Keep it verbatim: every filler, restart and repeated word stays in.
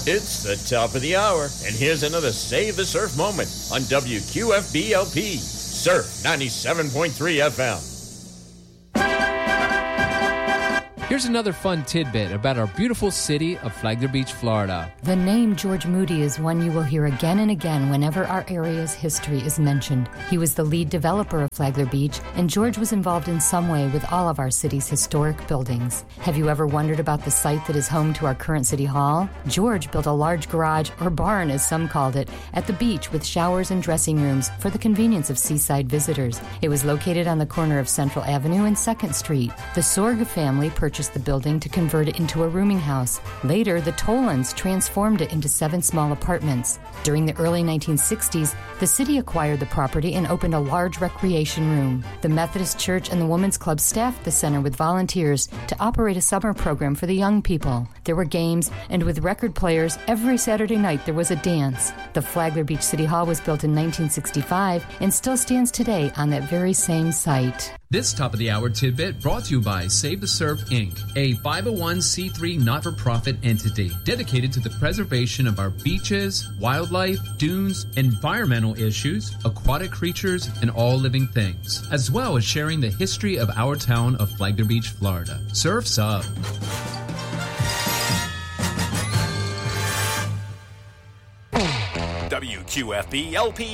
It's the top of the hour, and here's another Save the Surf moment on W Q F B L P, Surf ninety-seven point three F M. Here's another fun tidbit about our beautiful city of Flagler Beach, Florida. The name George Moody is one you will hear again and again whenever our area's history is mentioned. He was the lead developer of Flagler Beach, and George was involved in some way with all of our city's historic buildings. Have you ever wondered about the site that is home to our current City Hall? George built a large garage, or barn as some called it, at the beach with showers and dressing rooms for the convenience of seaside visitors. It was located on the corner of Central Avenue and second Street. The Sorg family purchased the building to convert it into a rooming house. Later, the Tolans transformed it into seven small apartments. During the early nineteen sixties, the city acquired the property and opened a large recreation room. The Methodist Church and the Women's Club staffed the center with volunteers to operate a summer program for the young people. There were games, and with record players, every Saturday night there was a dance. The Flagler Beach City Hall was built in nineteen sixty-five and still stands today on that very same site. This top-of-the-hour tidbit brought to you by Save the Surf, Incorporated, a five oh one c three not-for-profit entity dedicated to the preservation of our beaches, wildlife, dunes, environmental issues, aquatic creatures, and all living things, as well as sharing the history of our town of Flagler Beach, Florida. Surf's up! W Q F B L P